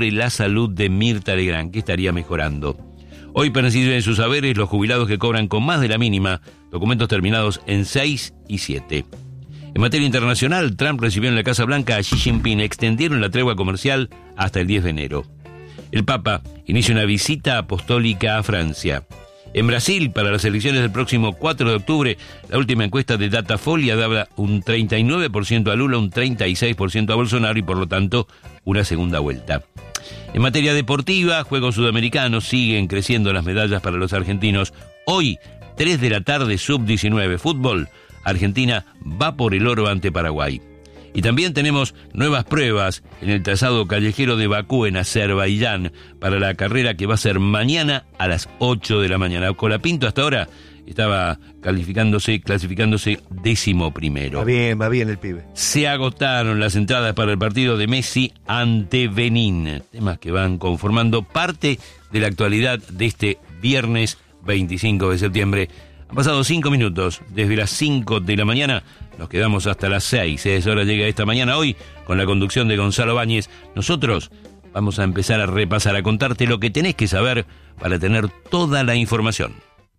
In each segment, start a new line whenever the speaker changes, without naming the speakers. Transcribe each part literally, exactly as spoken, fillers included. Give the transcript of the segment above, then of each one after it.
la salud de Mirta Legrand, que estaría mejorando. Hoy perciben sus saberes los jubilados que cobran con más de la mínima, documentos terminados en seis y siete. En materia internacional, Trump recibió en la Casa Blanca a Xi Jinping, extendieron la tregua comercial hasta el diez de enero. El Papa inicia una visita apostólica a Francia. En Brasil, para las elecciones del próximo cuatro de octubre, la última encuesta de Datafolha daba un treinta y nueve por ciento a Lula, un treinta y seis por ciento a Bolsonaro y por lo tanto una segunda vuelta. En materia deportiva, Juegos Sudamericanos, siguen creciendo las medallas para los argentinos. Hoy, tres de la tarde, sub diecinueve, fútbol, Argentina va por el oro ante Paraguay. Y también tenemos nuevas pruebas en el trazado callejero de Bakú, en Azerbaiyán, para la carrera que va a ser mañana a las ocho de la mañana. Colapinto hasta ahora estaba calificándose, clasificándose décimo primero.
Va bien, va bien el pibe.
Se agotaron las entradas para el partido de Messi ante Benín, temas que van conformando parte de la actualidad de este viernes veinticinco de septiembre. Han pasado cinco minutos, desde las cinco de la mañana, nos quedamos hasta las seis. Es hora llega esta mañana hoy, con la conducción de Gonzalo Báñez. Nosotros vamos a empezar a repasar, a contarte lo que tenés que saber para tener toda la información.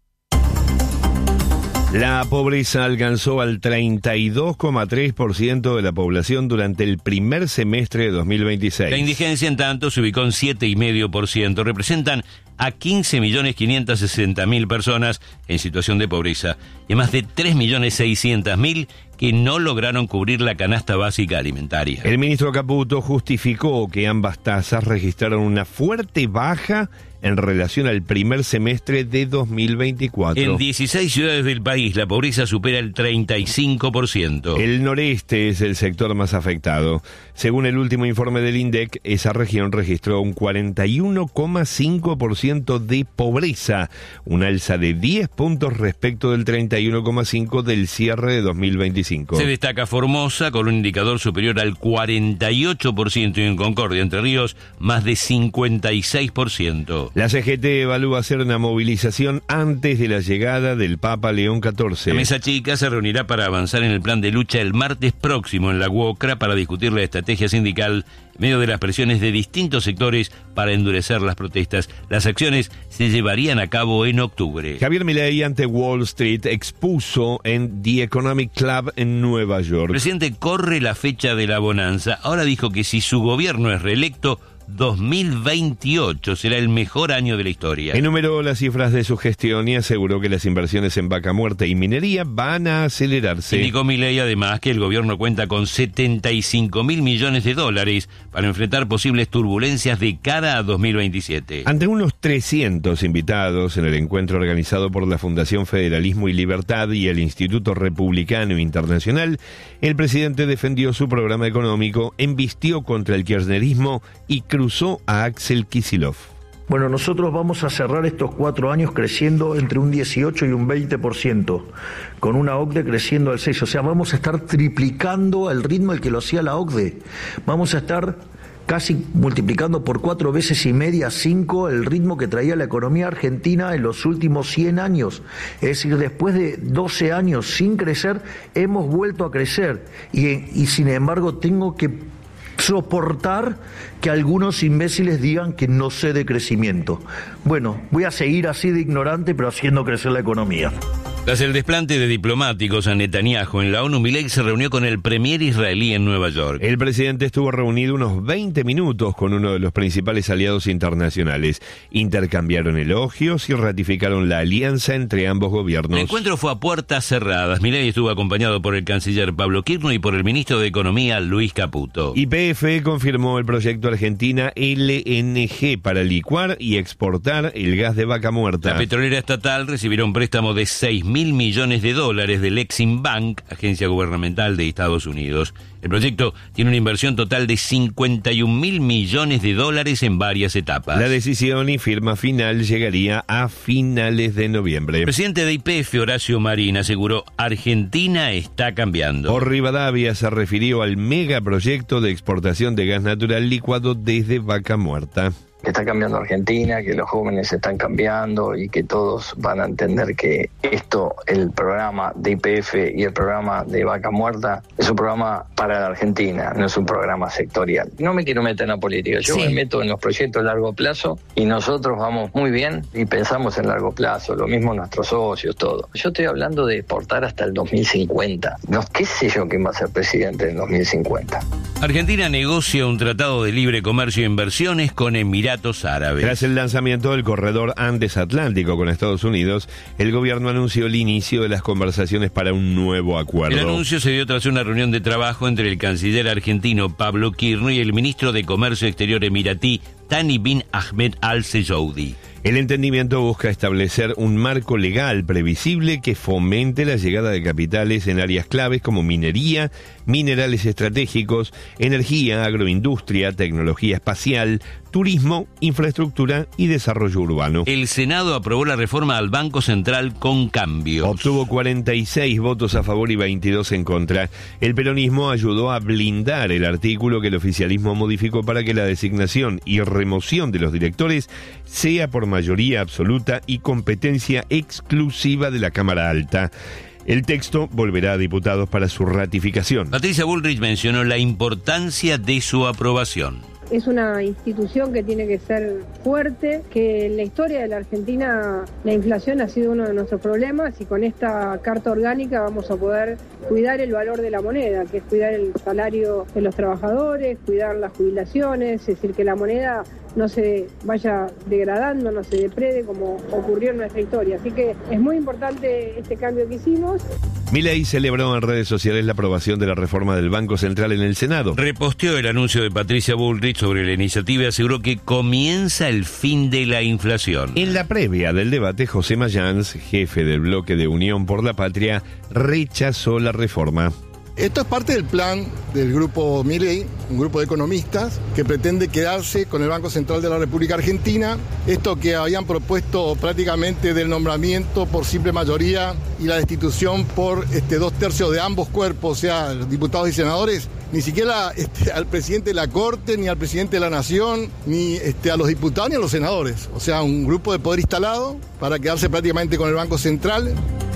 La pobreza alcanzó al treinta y dos coma tres por ciento de la población durante el primer semestre de dos mil veintiséis.
La indigencia, en tanto, se ubicó en siete coma cinco por ciento. Representan a quince millones quinientos sesenta mil personas en situación de pobreza y a más de tres millones seiscientos mil que no lograron cubrir la canasta básica alimentaria.
El ministro Caputo justificó que ambas tasas registraron una fuerte baja en relación al primer semestre de dos mil veinticuatro.
En dieciséis ciudades del país la pobreza supera el treinta y cinco por ciento.
El noreste es el sector más afectado. Según el último informe del INDEC, esa región registró un cuarenta y uno coma cinco por ciento de pobreza, un alza de diez puntos respecto del treinta y uno coma cinco por ciento del cierre de dos mil veinticinco.
Se destaca Formosa con un indicador superior al cuarenta y ocho por ciento y en Concordia, Entre Ríos, más de cincuenta y seis por ciento.
La C G T evalúa hacer una movilización antes de la llegada del Papa León catorce.
La mesa chica se reunirá para avanzar en el plan de lucha el martes próximo en la UOCRA para discutir la estrategia sindical en medio de las presiones de distintos sectores para endurecer las protestas. Las acciones se llevarían a cabo en octubre.
Javier Milei ante Wall Street expuso en The Economic Club en Nueva York.
El presidente corre la fecha de la bonanza. Ahora dijo que si su gobierno es reelecto, dos mil veintiocho será el mejor año de la historia.
Enumeró las cifras de su gestión y aseguró que las inversiones en vaca muerta y minería van a acelerarse.
Indicó Milei además que el gobierno cuenta con setenta y cinco mil millones de dólares para enfrentar posibles turbulencias de cara a dos mil veintisiete.
Ante unos trescientos invitados en el encuentro organizado por la Fundación Federalismo y Libertad y el Instituto Republicano Internacional, el presidente defendió su programa económico, embistió contra el kirchnerismo y cruzó a Axel Kicillof.
Bueno, nosotros vamos a cerrar estos cuatro años creciendo entre un dieciocho y un veinte por ciento, con una O C D E creciendo al seis por ciento. O sea, vamos a estar triplicando el ritmo al que lo hacía la O C D E. Vamos a estar casi multiplicando por cuatro veces y media, cinco, el ritmo que traía la economía argentina en los últimos cien años. Es decir, después de doce años sin crecer, hemos vuelto a crecer. Y, y sin embargo, tengo que soportar que algunos imbéciles digan que no sé de crecimiento. Bueno, voy a seguir así de ignorante, pero haciendo crecer la economía.
Tras el desplante de diplomáticos a Netanyahu en la ONU, Milei se reunió con el premier israelí en Nueva York.
El presidente estuvo reunido unos veinte minutos con uno de los principales aliados internacionales. Intercambiaron elogios y ratificaron la alianza entre ambos gobiernos.
El encuentro fue a puertas cerradas. Milei estuvo acompañado por el canciller Pablo Kirchner y por el ministro de Economía, Luis Caputo.
Y P F confirmó el proyecto Argentina L N G para licuar y exportar el gas de vaca muerta.
La petrolera estatal recibirá un préstamo de seis mil millones de dólares del Exim Bank, agencia gubernamental de Estados Unidos. El proyecto tiene una inversión total de cincuenta y un mil millones de dólares en varias etapas.
La decisión y firma final llegaría a finales de noviembre.
El presidente de Y P F, Horacio Marín, aseguró: Argentina está cambiando.
Por Rivadavia se refirió al megaproyecto de exportación de gas natural licuado desde vaca muerta.
que está cambiando Argentina, que los jóvenes están cambiando y que todos van a entender que esto, el programa de Y P F y el programa de Vaca Muerta, es un programa para la Argentina, no es un programa sectorial. No me quiero meter en la política, yo sí. me meto en los proyectos a largo plazo y nosotros vamos muy bien y pensamos en largo plazo, lo mismo nuestros socios, todo. Yo estoy hablando de exportar hasta el dos mil cincuenta. No, qué sé yo quién va a ser presidente en dos mil cincuenta.
Argentina negocia un tratado de libre comercio e inversiones con Emiratos Árabes.
Tras el lanzamiento del corredor Andes Atlántico con Estados Unidos, el gobierno anunció el inicio de las conversaciones para un nuevo acuerdo.
El anuncio se dio tras una reunión de trabajo entre el canciller argentino Pablo Kirno y el ministro de Comercio Exterior emiratí Thani bin Ahmed Al Seyoudi.
El entendimiento busca establecer un marco legal previsible que fomente la llegada de capitales en áreas claves como minería, minerales estratégicos, energía, agroindustria, tecnología espacial, turismo, infraestructura y desarrollo urbano.
El Senado aprobó la reforma al Banco Central con cambios.
Obtuvo cuarenta y seis votos a favor y veintidós en contra. El peronismo ayudó a blindar el artículo que el oficialismo modificó para que la designación y remoción de los directores sea por mayoría absoluta y competencia exclusiva de la Cámara Alta. El texto volverá a diputados para su ratificación.
Patricia Bullrich mencionó la importancia de su aprobación.
Es una institución que tiene que ser fuerte, que en la historia de la Argentina la inflación ha sido uno de nuestros problemas y con esta carta orgánica vamos a poder cuidar el valor de la moneda, que es cuidar el salario de los trabajadores, cuidar las jubilaciones, es decir, que la moneda no se vaya degradando, no se deprede como ocurrió en nuestra historia. Así que es muy importante este cambio que hicimos.
Milei celebró en redes sociales la aprobación de la reforma del Banco Central en el Senado.
Reposteó el anuncio de Patricia Bullrich sobre la iniciativa y aseguró que comienza el fin de la inflación.
En la previa del debate, José Mayans, jefe del bloque de Unión por la Patria, rechazó la reforma.
Esto es parte del plan del grupo Milei, un grupo de economistas que pretende quedarse con el Banco Central de la República Argentina. Esto que habían propuesto prácticamente del nombramiento por simple mayoría y la destitución por este, dos tercios de ambos cuerpos, o sea, diputados y senadores, ni siquiera este, al presidente de la Corte, ni al presidente de la Nación, ni este, a los diputados ni a los senadores. O sea, un grupo de poder instalado para quedarse prácticamente con el Banco Central.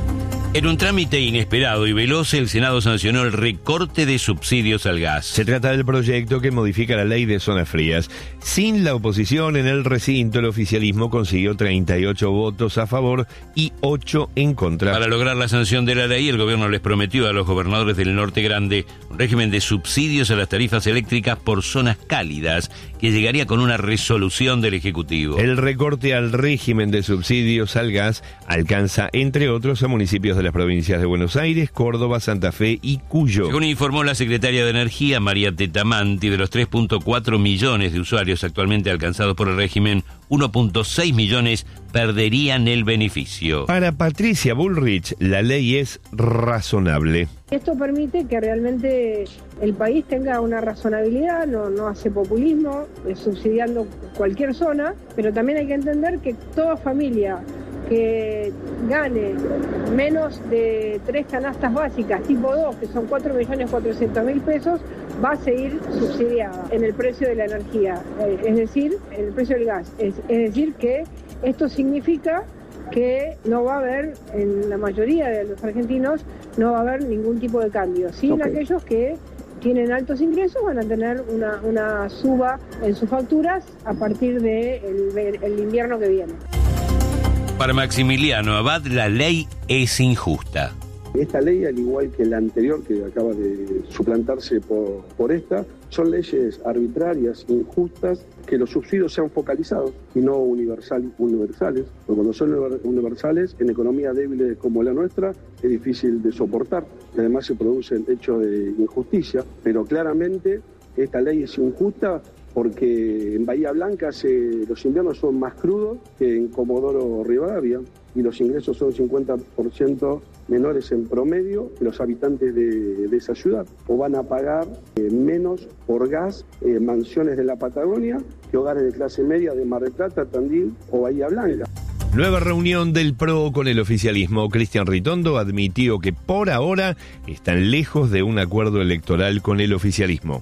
En un trámite inesperado y veloz, el Senado sancionó el recorte de subsidios al gas.
Se trata del proyecto que modifica la ley de zonas frías. Sin la oposición en el recinto, el oficialismo consiguió treinta y ocho votos a favor y ocho en contra.
Para lograr la sanción de la ley, el gobierno les prometió a los gobernadores del Norte Grande un régimen de subsidios a las tarifas eléctricas por zonas cálidas, que llegaría con una resolución del Ejecutivo.
El recorte al régimen de subsidios al gas alcanza, entre otros, a municipios de las provincias de Buenos Aires, Córdoba, Santa Fe y Cuyo.
Según informó la secretaria de Energía, María Tetamanti, de los tres punto cuatro millones de usuarios actualmente alcanzados por el régimen, uno punto seis millones perderían el beneficio.
Para Patricia Bullrich, la ley es razonable.
Esto permite que realmente el país tenga una razonabilidad, no, no hace populismo, eh, subsidiando cualquier zona, pero también hay que entender que toda familia que gane menos de tres canastas básicas, tipo dos, que son cuatro millones cuatrocientos mil pesos, va a seguir subsidiada en el precio de la energía, eh, es decir, en el precio del gas. Es, es decir, que esto significa que no va a haber, en la mayoría de los argentinos, no va a haber ningún tipo de cambio. Sin okay. Aquellos que tienen altos ingresos van a tener una, una suba en sus facturas a partir del de el invierno que viene.
Para Maximiliano Abad, la ley es injusta.
Esta ley, al igual que la anterior, que acaba de suplantarse por, por esta, son leyes arbitrarias, injustas, que los subsidios sean focalizados y no universal, universales. Porque cuando son universales, en economías débiles como la nuestra, es difícil de soportar. Y además se producen hechos de injusticia, pero claramente esta ley es injusta porque en Bahía Blanca se, los inviernos son más crudos que en Comodoro Rivadavia y los ingresos son cincuenta por ciento menores en promedio que los habitantes de, de esa ciudad. O van a pagar eh, menos por gas eh, mansiones de la Patagonia que hogares de clase media de Mar del Plata, Tandil o Bahía Blanca.
Nueva reunión del P R O con el oficialismo. Cristian Ritondo admitió que por ahora están lejos de un acuerdo electoral con el oficialismo.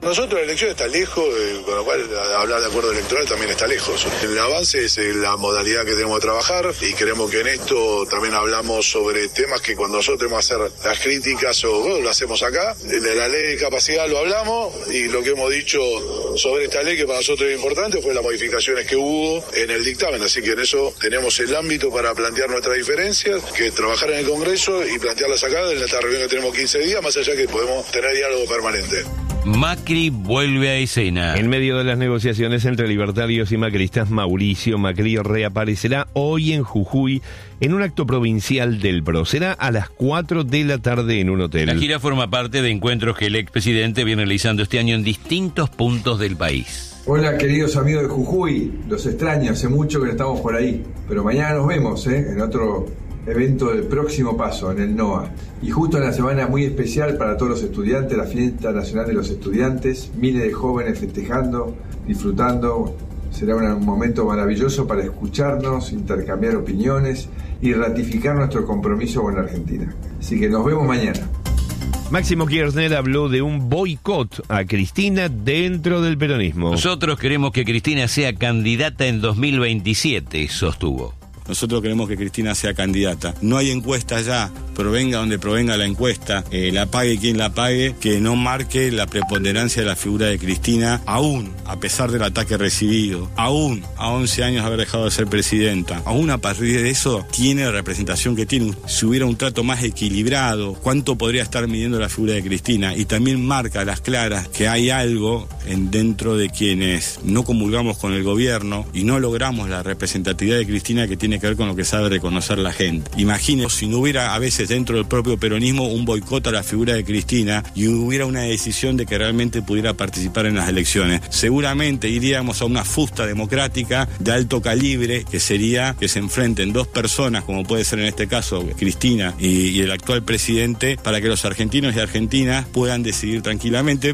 Nosotros la elección está lejos, eh, con lo cual hablar de acuerdo electoral también está lejos. El avance es eh, la modalidad que tenemos que trabajar y creemos que en esto también hablamos sobre temas que cuando nosotros tenemos que hacer las críticas o bueno, lo hacemos acá. De la ley de capacidad lo hablamos y lo que hemos dicho sobre esta ley que para nosotros es importante fue las modificaciones que hubo en el dictamen, así que en eso tenemos el ámbito para plantear nuestras diferencias, que es trabajar en el Congreso y plantearlas acá en esta reunión que tenemos quince días, más allá que podemos tener diálogo permanente.
Macri vuelve a escena.
En medio de las negociaciones entre libertarios y macristas, Mauricio Macri reaparecerá hoy en Jujuy en un acto provincial del P R O. Será a las cuatro de la tarde en un hotel.
La gira forma parte de encuentros que el expresidente viene realizando este año en distintos puntos del país.
Hola queridos amigos de Jujuy, los extraño, hace mucho que no estamos por ahí, pero mañana nos vemos ¿eh? en otro evento del próximo paso, en el NOA. Y justo en la semana muy especial para todos los estudiantes, la Fiesta Nacional de los Estudiantes, miles de jóvenes festejando, disfrutando. Será un momento maravilloso para escucharnos, intercambiar opiniones y ratificar nuestro compromiso con la Argentina. Así que nos vemos mañana.
Máximo Kirchner habló de un boicot a Cristina dentro del peronismo.
Nosotros queremos que Cristina sea candidata en dos mil veintisiete, sostuvo.
Nosotros queremos que Cristina sea candidata. No hay encuesta ya, provenga donde provenga la encuesta, eh, la pague quien la pague, que no marque la preponderancia de la figura de Cristina, aún a pesar del ataque recibido, aún a once años de haber dejado de ser presidenta, aún a partir de eso tiene la representación que tiene. Si hubiera un trato más equilibrado, ¿cuánto podría estar midiendo la figura de Cristina? Y también marca a las claras que hay algo en dentro de quienes no comulgamos con el gobierno y no logramos la representatividad de Cristina que tiene que ver con lo que sabe reconocer la gente. Imagínense si no hubiera a veces dentro del propio peronismo un boicot a la figura de Cristina y hubiera una decisión de que realmente pudiera participar en las elecciones. Seguramente iríamos a una fusta democrática de alto calibre, que sería que se enfrenten dos personas, como puede ser en este caso Cristina y, y el actual presidente, para que los argentinos y argentinas puedan decidir tranquilamente.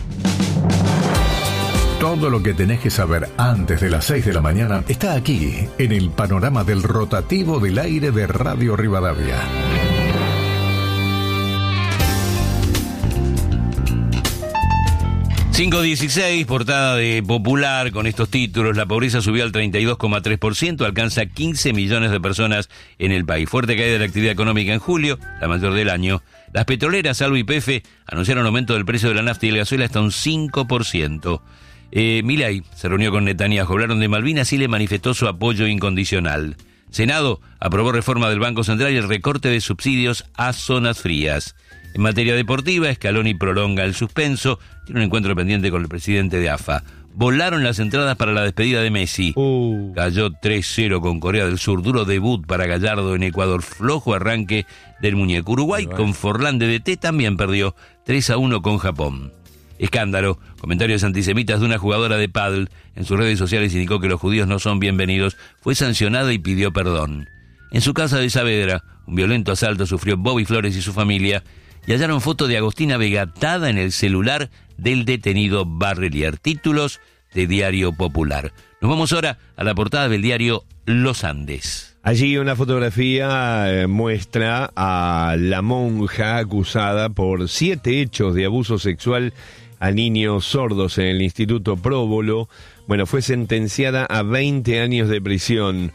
Todo lo que tenés que saber antes de las seis de la mañana está aquí, en el panorama del rotativo del aire de Radio Rivadavia.
cinco dieciséis, portada de Popular con estos títulos. La pobreza subió al treinta y dos coma tres por ciento, alcanza quince millones de personas en el país. Fuerte caída de la actividad económica en julio, la mayor del año. Las petroleras, salvo Y P F, anunciaron aumento del precio de la nafta y el gasoil hasta un cinco por ciento. Eh, Milei se reunió con Netanyahu, hablaron de Malvinas y le manifestó su apoyo incondicional. Senado aprobó reforma del Banco Central y el recorte de subsidios a zonas frías. En materia deportiva, Scaloni prolonga el suspenso, tiene un encuentro pendiente con el presidente de A F A. Volaron las entradas para la despedida de Messi. Uh. Cayó tres cero con Corea del Sur, duro debut para Gallardo en Ecuador, flojo arranque del muñeco. Uruguay bueno. con Forlán de D T también perdió tres a uno con Japón. Escándalo, comentarios antisemitas de una jugadora de pádel. En sus redes sociales indicó que los judíos no son bienvenidos. Fue sancionada y pidió perdón. En su casa de Saavedra, un violento asalto sufrió Bobby Flores y su familia, y hallaron foto de Agostina Vegatada en el celular del detenido Barrelier. Títulos de Diario Popular. Nos vamos ahora a la portada del diario Los Andes.
Allí una fotografía eh, muestra a la monja acusada por siete hechos de abuso sexual a niños sordos en el Instituto Próbolo. Bueno, fue sentenciada a veinte años de prisión.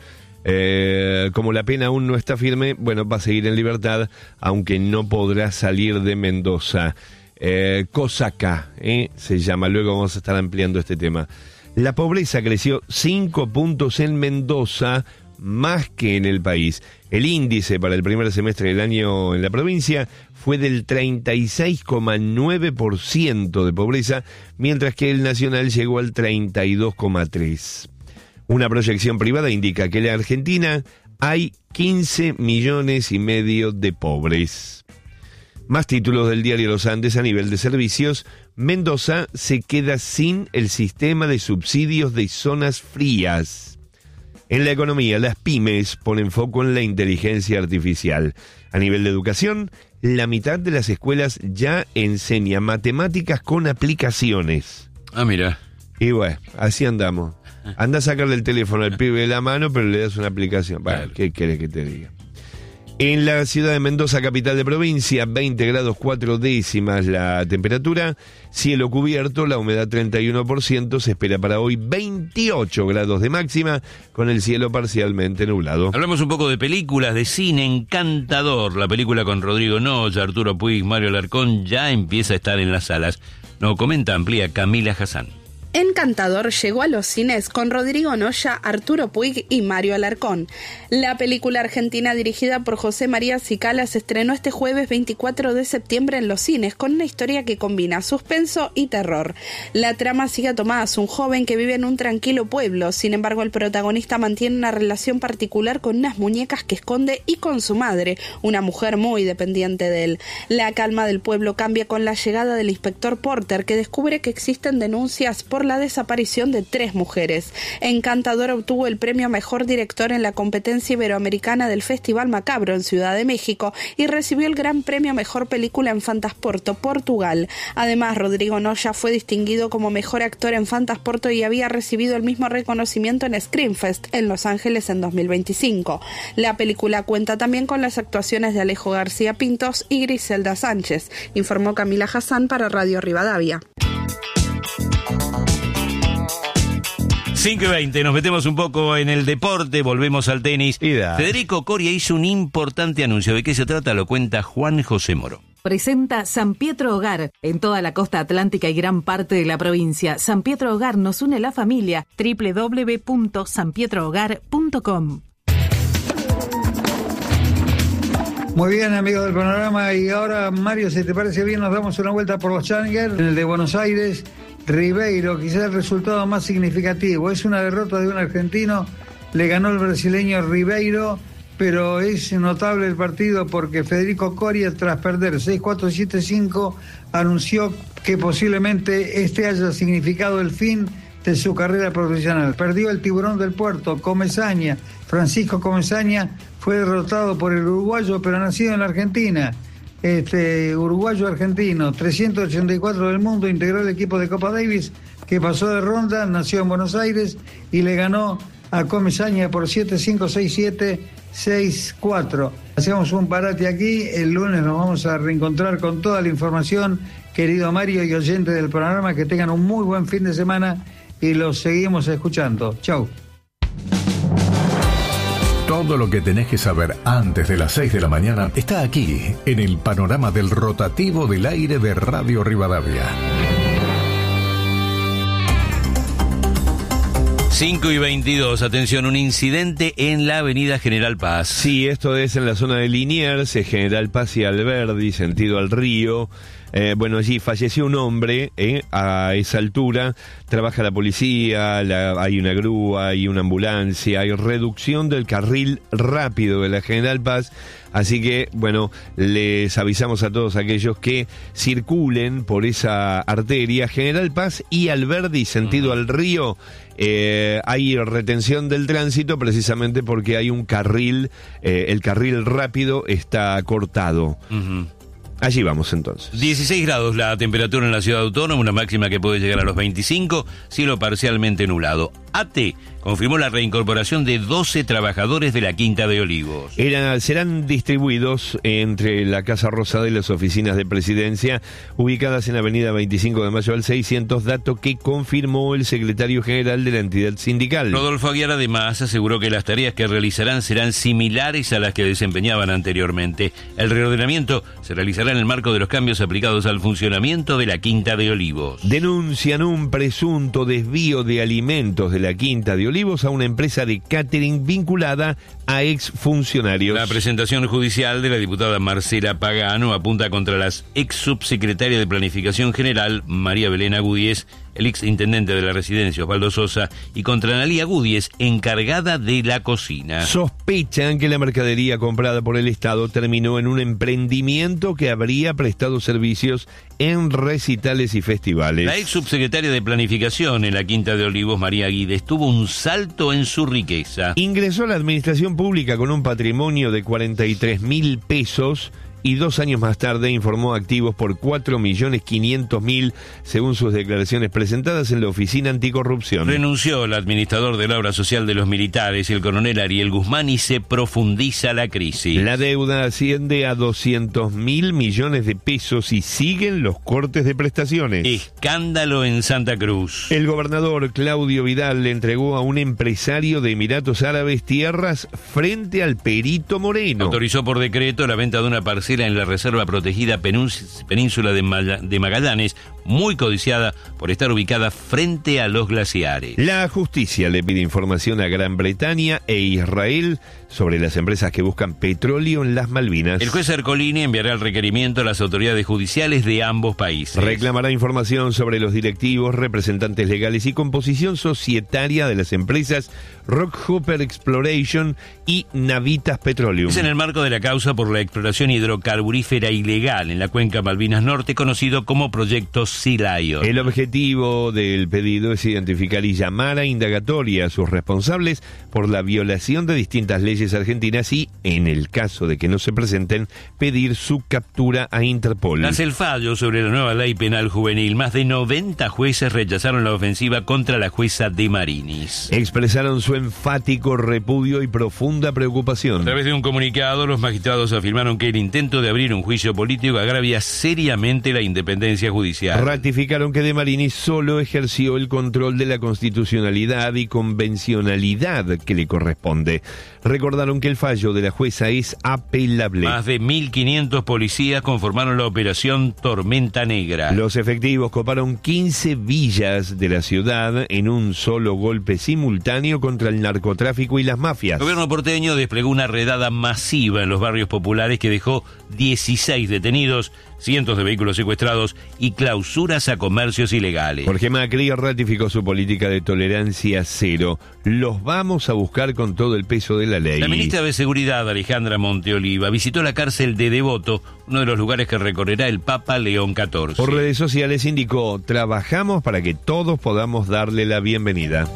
Eh, como la pena aún no está firme, bueno, va a seguir en libertad, aunque no podrá salir de Mendoza. Eh, Cosaca, eh, se llama, luego vamos a estar ampliando este tema. La pobreza creció cinco puntos en Mendoza, más que en el país. El índice para el primer semestre del año en la provincia fue del treinta y seis coma nueve por ciento de pobreza, mientras que el nacional llegó al treinta y dos coma tres por ciento. Una proyección privada indica que en la Argentina hay quince millones y medio de pobres. Más títulos del diario Los Andes a nivel de servicios. Mendoza se queda sin el sistema de subsidios de zonas frías. En la economía, las pymes ponen foco en la inteligencia artificial. A nivel de educación, la mitad de las escuelas ya enseña matemáticas con aplicaciones.
Ah, mira.
Y bueno, así andamos. Anda a sacarle el teléfono al pibe de la mano, pero le das una aplicación. Bueno, claro. ¿Qué querés que te diga? En la ciudad de Mendoza, capital de provincia, veinte grados cuatro décimas la temperatura, cielo cubierto, la humedad treinta y uno por ciento, se espera para hoy veintiocho grados de máxima, con el cielo parcialmente nublado.
Hablamos un poco de películas, de cine. Encantador, la película con Rodrigo Noya, Arturo Puig, Mario Alarcón, ya empieza a estar en las salas. Nos comenta, amplía Camila Hassan.
Encantador llegó a los cines con Rodrigo Noya, Arturo Puig y Mario Alarcón. La película argentina dirigida por José María Cicala se estrenó este jueves veinticuatro de septiembre en los cines con una historia que combina suspenso y terror. La trama sigue a Tomás, un joven que vive en un tranquilo pueblo. Sin embargo, el protagonista mantiene una relación particular con unas muñecas que esconde y con su madre, una mujer muy dependiente de él. La calma del pueblo cambia con la llegada del inspector Porter, que descubre que existen denuncias por la desaparición de tres mujeres. Encantador obtuvo el premio a Mejor Director en la competencia iberoamericana del Festival Macabro en Ciudad de México y recibió el Gran Premio a Mejor Película en Fantasporto, Portugal. Además, Rodrigo Noya fue distinguido como Mejor Actor en Fantasporto y había recibido el mismo reconocimiento en Screamfest en Los Ángeles en dos mil veinticinco. La película cuenta también con las actuaciones de Alejo García Pintos y Griselda Sánchez, informó Camila Hassan para Radio Rivadavia.
cinco y veinte, nos metemos un poco en el deporte, volvemos al tenis. Federico Coria hizo un importante anuncio. ¿De qué se trata? Lo cuenta Juan José Moro.
Presenta San Pietro Hogar en toda la costa atlántica y gran parte de la provincia. San Pietro Hogar nos une la familia. doble u doble u doble u punto san pietro hogar punto com.
Muy bien, amigos del panorama, y ahora, Mario, si te parece bien, nos damos una vuelta por los Challenger, en el de Buenos Aires. Ribeiro, quizás el resultado más significativo, es una derrota de un argentino, le ganó el brasileño Ribeiro, pero es notable el partido porque Federico Coria, tras perder seis cuatro siete cinco, anunció que posiblemente este haya significado el fin de su carrera profesional. Perdió el Tiburón del Puerto, Comesaña, Francisco Comesaña fue derrotado por el uruguayo, pero nacido en la Argentina. Este uruguayo argentino, trescientos ochenta y cuatro del mundo, integró el equipo de Copa Davis, que pasó de ronda, nació en Buenos Aires y le ganó a Comesaña por siete cinco, seis siete, seis cuatro. Hacemos un parate aquí, el lunes nos vamos a reencontrar con toda la información, querido Mario y oyente del programa, que tengan un muy buen fin de semana y los seguimos escuchando. Chau.
Todo lo que tenés que saber antes de las seis de la mañana está aquí, en el panorama del rotativo del aire de Radio Rivadavia.
cinco y veintidós, atención, un incidente en la avenida General Paz.
Sí, esto es en la zona de Liniers, General Paz y Alberdi, sentido al río. Eh, bueno, allí falleció un hombre, eh, a esa altura trabaja la policía, la, hay una grúa, hay una ambulancia, hay reducción del carril rápido de la General Paz, así que, bueno, les avisamos a todos aquellos que circulen por esa arteria, General Paz y Alberdi, sentido uh-huh. al río. Eh, hay retención del tránsito precisamente porque hay un carril, eh, el carril rápido está cortado. Uh-huh. Allí vamos entonces.
dieciséis grados la temperatura en la ciudad autónoma, una máxima que puede llegar a los veinticinco, cielo parcialmente nublado. A T confirmó la reincorporación de doce trabajadores de la Quinta de Olivos.
Era, serán distribuidos entre la Casa Rosada y las oficinas de presidencia, ubicadas en la avenida veinticinco de mayo al seiscientos, dato que confirmó el secretario general de la entidad sindical.
Rodolfo Aguiar además aseguró que las tareas que realizarán serán similares a las que desempeñaban anteriormente. El reordenamiento se realizará en el marco de los cambios aplicados al funcionamiento de la Quinta de Olivos.
Denuncian un presunto desvío de alimentos de la Quinta de Olivos a una empresa de catering vinculada a exfuncionarios.
La presentación judicial de la diputada Marcela Pagano apunta contra la ex subsecretaria de Planificación General, María Belén Agudíez, el ex intendente de la residencia, Osvaldo Sosa, y contra Analía Agudíez, encargada de la cocina.
Sospechan que la mercadería comprada por el Estado terminó en un emprendimiento que habría prestado servicios en recitales y festivales.
La ex subsecretaria de Planificación en la Quinta de Olivos, María Guides, tuvo un salto en su riqueza.
Ingresó a la administración pública con un patrimonio de cuarenta y tres mil pesos y dos años más tarde informó activos por cuatro millones quinientos mil, según sus declaraciones presentadas en la Oficina Anticorrupción.
Renunció el administrador de la obra social de los militares, el coronel Ariel Guzmán, y se profundiza la crisis.
La deuda asciende a doscientos mil millones de pesos y siguen los cortes de prestaciones.
Escándalo en Santa Cruz.
El gobernador Claudio Vidal le entregó a un empresario de Emiratos Árabes tierras frente al Perito Moreno.
Autorizó por decreto la venta de una parcela en la reserva protegida Península de, Maya, de Magallanes, muy codiciada por estar ubicada frente a los glaciares.
La justicia le pide información a Gran Bretaña e Israel sobre las empresas que buscan petróleo en las Malvinas.
El juez Ercolini enviará el requerimiento a las autoridades judiciales de ambos países.
Reclamará información sobre los directivos, representantes legales y composición societaria de las empresas Rockhopper Exploration y Navitas Petroleum.
Es en el marco de la causa por la exploración hidrocarburífera ilegal en la cuenca Malvinas Norte, conocido como Proyecto Sea Lion.
El objetivo del pedido es identificar y llamar a indagatoria a sus responsables por la violación de distintas leyes argentinas y, en el caso de que no se presenten, pedir su captura a Interpol.
Tras el fallo sobre la nueva ley penal juvenil, más de noventa jueces rechazaron la ofensiva contra la jueza De Marinis.
Expresaron su enfático repudio y profunda preocupación.
A través de un comunicado, los magistrados afirmaron que el intento de abrir un juicio político agravia seriamente la independencia judicial.
Ratificaron que De Marinis solo ejerció el control de la constitucionalidad y convencionalidad que le corresponde. Recordaron que el fallo de la jueza es apelable.
Más de mil quinientos policías conformaron la operación Tormenta Negra.
Los efectivos coparon quince villas de la ciudad en un solo golpe simultáneo contra el narcotráfico y las mafias.
El gobierno porteño desplegó una redada masiva en los barrios populares que dejó dieciséis detenidos, cientos de vehículos secuestrados y clausuras a comercios ilegales.
Jorge Macri ratificó su política de tolerancia cero. Los vamos a buscar con todo el peso de la ley.
La ministra de Seguridad, Alejandra Monteoliva, visitó la cárcel de Devoto, uno de los lugares que recorrerá el Papa León catorce.
Por redes sociales indicó: trabajamos para que todos podamos darle la bienvenida.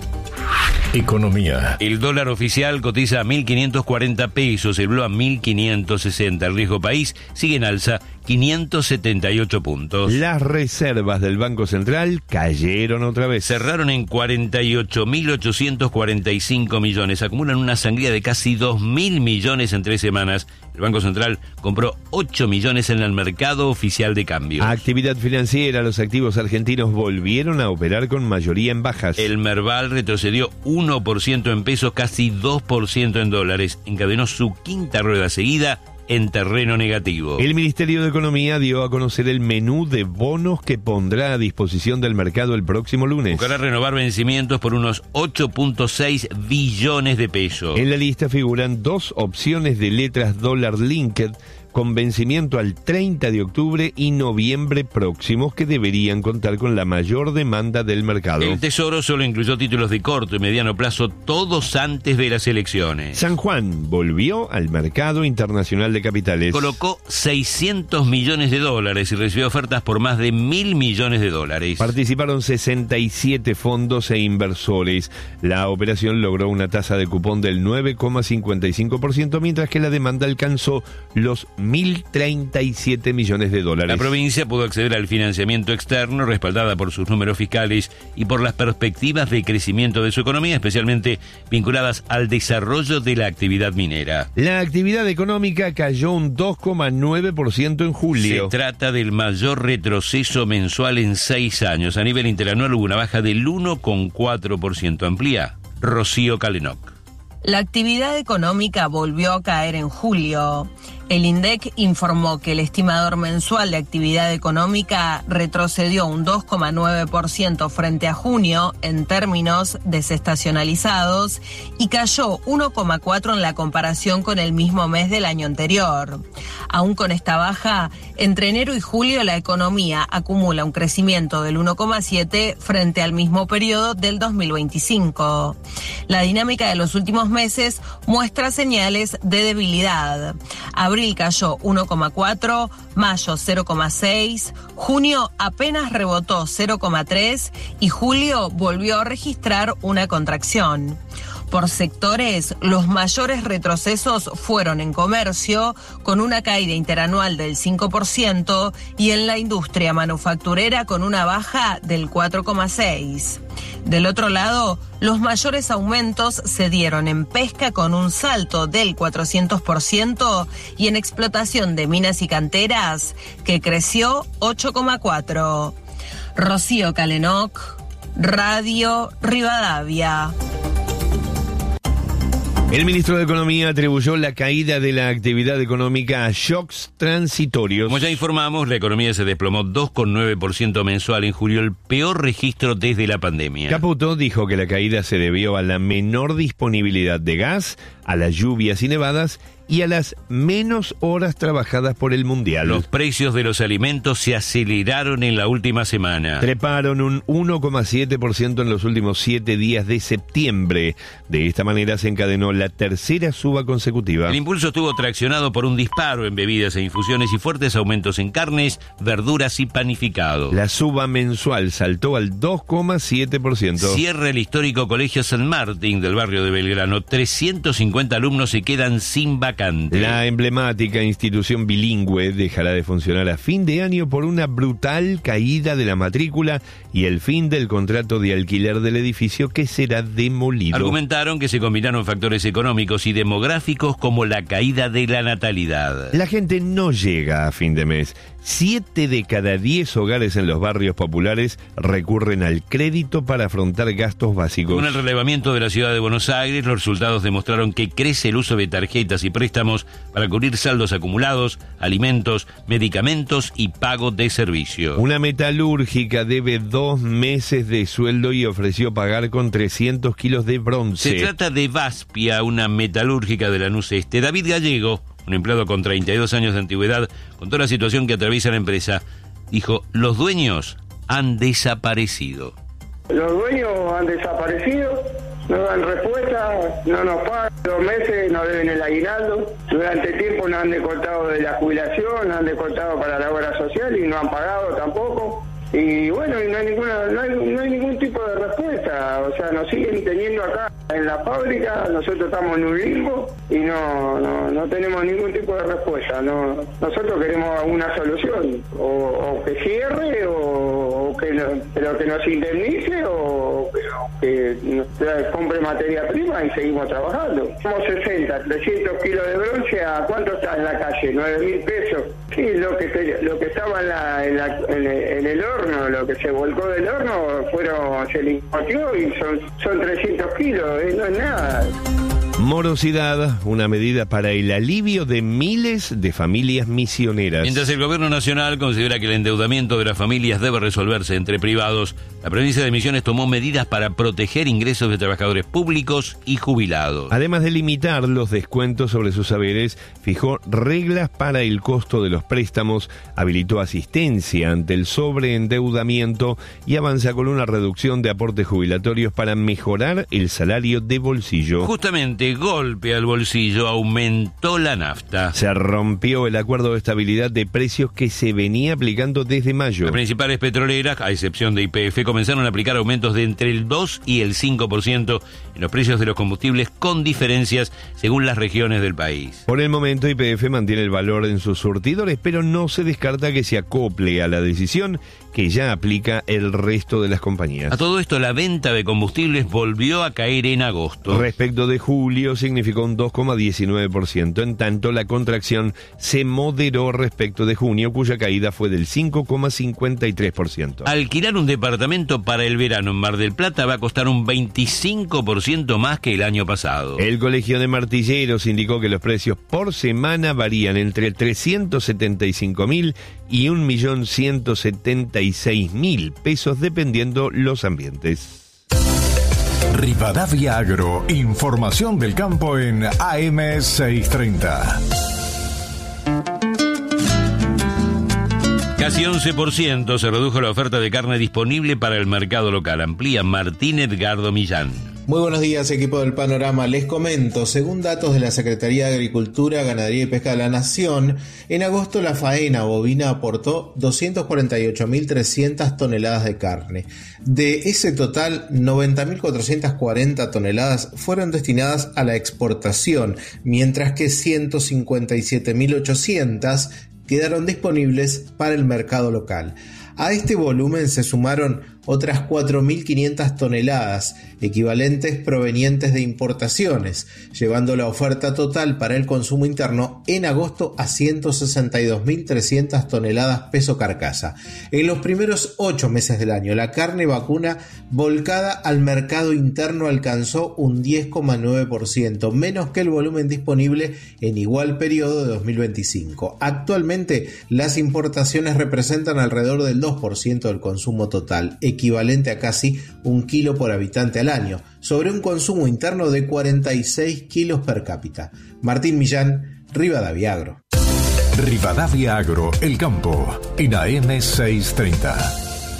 Economía.
El dólar oficial cotiza a mil quinientos cuarenta pesos, el blue a mil quinientos sesenta. El riesgo país sigue en alza, quinientos setenta y ocho puntos.
Las reservas del Banco Central cayeron otra vez.
Cerraron en cuarenta y ocho mil ochocientos cuarenta y cinco millones. Acumulan una sangría de casi dos mil millones en tres semanas. El Banco Central compró ocho millones en el mercado oficial de cambio.
Actividad financiera. Los activos argentinos volvieron a operar con mayoría en bajas.
El Merval retrocedió uno por ciento en pesos, casi dos por ciento en dólares. Encadenó su quinta rueda seguida en terreno negativo.
El Ministerio de Economía dio a conocer el menú de bonos que pondrá a disposición del mercado el próximo lunes.
Buscará renovar vencimientos por unos ocho punto seis billones de pesos.
En la lista figuran dos opciones de letras dólar linked con vencimiento al treinta de octubre y noviembre próximos, que deberían contar con la mayor demanda del mercado.
El Tesoro solo incluyó títulos de corto y mediano plazo, todos antes de las elecciones.
San Juan volvió al mercado internacional de capitales.
Colocó seiscientos millones de dólares y recibió ofertas por más de mil millones de dólares.
Participaron sesenta y siete fondos e inversores. La operación logró una tasa de cupón del nueve coma cincuenta y cinco por ciento, mientras que la demanda alcanzó los mil treinta y siete millones de dólares.
La provincia pudo acceder al financiamiento externo, respaldada por sus números fiscales y por las perspectivas de crecimiento de su economía, especialmente vinculadas al desarrollo de la actividad minera.
La actividad económica cayó un dos coma nueve por ciento en julio.
Se trata del mayor retroceso mensual en seis años. A nivel interanual hubo una baja del uno coma cuatro por ciento. Amplía Rocío Calenoc.
La actividad económica volvió a caer en julio. El INDEC informó que el estimador mensual de actividad económica retrocedió un dos coma nueve por ciento frente a junio en términos desestacionalizados y cayó uno coma cuatro por ciento en la comparación con el mismo mes del año anterior. Aún con esta baja, entre enero y julio la economía acumula un crecimiento del uno coma siete por ciento frente al mismo periodo del dos mil veinticinco. La dinámica de los últimos meses muestra señales de debilidad. Abril cayó uno coma cuatro, mayo cero coma seis, junio apenas rebotó cero coma tres y julio volvió a registrar una contracción. Por sectores, los mayores retrocesos fueron en comercio, con una caída interanual del cinco por ciento, y en la industria manufacturera con una baja del cuatro coma seis por ciento. Del otro lado, los mayores aumentos se dieron en pesca con un salto del cuatrocientos por ciento y en explotación de minas y canteras, que creció ocho coma cuatro por ciento. Rocío Calenoc, Radio Rivadavia.
El ministro de Economía atribuyó la caída de la actividad económica a shocks transitorios.
Como ya informamos, la economía se desplomó dos coma nueve por ciento mensual en julio, el peor registro desde la pandemia.
Caputo dijo que la caída se debió a la menor disponibilidad de gas, a las lluvias y nevadas y a las menos horas trabajadas por el Mundial.
Los precios de los alimentos se aceleraron en la última semana.
Treparon un uno coma siete por ciento en los últimos siete días de septiembre. De esta manera se encadenó la tercera suba consecutiva.
El impulso estuvo traccionado por un disparo en bebidas e infusiones y fuertes aumentos en carnes, verduras y panificado.
La suba mensual saltó al dos coma siete por ciento.
Cierra el histórico Colegio San Martín del barrio de Belgrano. trescientos cincuenta alumnos se quedan sin vacante.
La emblemática institución bilingüe dejará de funcionar a fin de año por una brutal caída de la matrícula y el fin del contrato de alquiler del edificio, que será demolido.
Argumentaron que se combinaron factores económicos y demográficos como la caída de la natalidad.
La gente no llega a fin de mes. Siete de cada diez hogares en los barrios populares recurren al crédito para afrontar gastos básicos.
Con el relevamiento de la ciudad de Buenos Aires, los resultados demostraron que crece el uso de tarjetas y préstamos para cubrir saldos acumulados, alimentos, medicamentos y pago de servicio.
Una metalúrgica debe dos meses de sueldo y ofreció pagar con trescientos kilos de bronce.
Se trata de Vaspia, una metalúrgica de Lanús Este. David Gallego, un empleado con treinta y dos años de antigüedad, contó la situación que atraviesa la empresa. Dijo, los dueños han desaparecido.
Los dueños han desaparecido, no dan respuesta, no nos pagan, dos meses no deben el aguinaldo, durante tiempo nos han descontado de la jubilación, nos han descontado para la obra social y no han pagado tampoco. Y bueno, y no hay ninguna, no hay, no hay ningún tipo de respuesta, o sea, nos siguen teniendo acá en la fábrica, nosotros estamos en un limbo y no, no, no tenemos ningún tipo de respuesta. No, nosotros queremos una solución, o, o que cierre, o, o que no, pero que nos indemnice, o, o que nos compre materia prima y seguimos trabajando. Somos sesenta, trescientos kilos de bronce, ¿a cuánto está en la calle? nueve mil pesos. Sí, lo que se, lo que estaba en, la, en, la, en, el, en el horno, lo que se volcó del horno, fueron, se limpió y son, son trescientos kilos, ¿eh? No es nada.
Morosidad, una medida para el alivio de miles de familias misioneras.
Mientras el gobierno nacional considera que el endeudamiento de las familias debe resolverse entre privados, la provincia de Misiones tomó medidas para proteger ingresos de trabajadores públicos y jubilados.
Además de limitar los descuentos sobre sus haberes, fijó reglas para el costo de los préstamos, habilitó asistencia ante el sobreendeudamiento y avanza con una reducción de aportes jubilatorios para mejorar el salario de bolsillo.
Justamente, golpe al bolsillo, aumentó la nafta.
Se rompió el acuerdo de estabilidad de precios que se venía aplicando desde mayo.
Las principales petroleras, a excepción de Y P F, comenzaron a aplicar aumentos de entre el dos y el cinco por ciento en los precios de los combustibles, con diferencias según las regiones del país.
Por el momento, Y P F mantiene el valor en sus surtidores, pero no se descarta que se acople a la decisión que ya aplica el resto de las compañías.
A todo esto, la venta de combustibles volvió a caer en agosto.
Respecto de julio, significó un dos coma diecinueve por ciento. En tanto, la contracción se moderó respecto de junio, cuya caída fue del cinco coma cincuenta y tres por ciento.
Alquilar un departamento para el verano en Mar del Plata va a costar un veinticinco por ciento más que el año pasado.
El Colegio de Martilleros indicó que los precios por semana varían entre trescientos setenta y cinco mil y un millón ciento setenta y seis mil pesos, dependiendo los ambientes.
Rivadavia Agro, información del campo en A M seiscientos treinta.
Casi once por ciento se redujo la oferta de carne disponible para el mercado local. Amplía Martín Edgardo Millán.
Muy buenos días, equipo del Panorama. Les comento, según datos de la Secretaría de Agricultura, Ganadería y Pesca de la Nación, en agosto la faena bovina aportó doscientas cuarenta y ocho mil trescientas toneladas de carne. De ese total, noventa mil cuatrocientas cuarenta toneladas fueron destinadas a la exportación, mientras que ciento cincuenta y siete mil ochocientas quedaron disponibles para el mercado local. A este volumen se sumaron otras cuatro mil quinientas toneladas, equivalentes provenientes de importaciones, llevando la oferta total para el consumo interno en agosto a ciento sesenta y dos mil trescientas toneladas peso carcasa. En los primeros ocho meses del año, la carne vacuna volcada al mercado interno alcanzó un diez coma nueve por ciento, menos que el volumen disponible en igual periodo de dos mil veinticinco. Actualmente, las importaciones representan alrededor del dos por ciento del consumo total, equivalente a casi un kilo por habitante al año, sobre un consumo interno de cuarenta y seis kilos per cápita. Martín Millán, Rivadavia Agro.
Rivadavia Agro, el campo, en A M seiscientos treinta.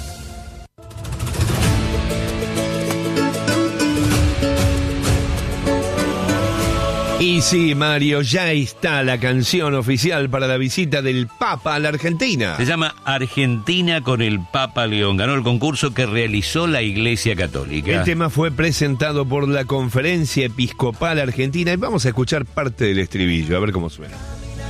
Y sí, Mario, ya está la canción oficial para la visita del Papa a la Argentina.
Se llama Argentina con el Papa León. Ganó el concurso que realizó la Iglesia Católica.
El tema fue presentado por la Conferencia Episcopal Argentina y vamos a escuchar parte del estribillo, a ver cómo suena.